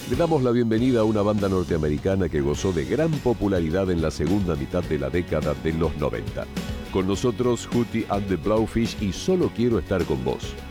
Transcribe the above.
Le damos la bienvenida a una banda norteamericana que gozó de gran popularidad en la segunda mitad de la década de los 90. Con nosotros, Hootie and the Blowfish y Solo Quiero Estar Con Vos.